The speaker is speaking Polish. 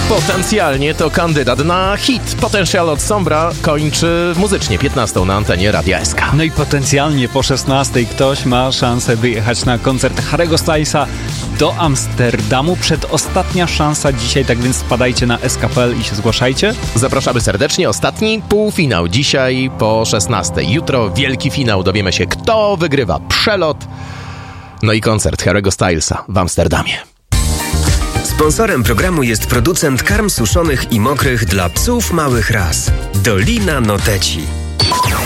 Potencjalnie to kandydat na hit. Potential od Sombra kończy muzycznie 15 na antenie Radia SK. No i potencjalnie po 16 ktoś ma szansę wyjechać na koncert Harry'ego Stylesa do Amsterdamu. Przedostatnia szansa dzisiaj, tak więc spadajcie na sk.pl i się zgłaszajcie. Zapraszamy serdecznie. Ostatni półfinał dzisiaj po 16. Jutro wielki finał. Dowiemy się, kto wygrywa przelot. No i koncert Harry'ego Stylesa w Amsterdamie. Sponsorem programu jest producent karm suszonych i mokrych dla psów małych ras. Dolina Noteci.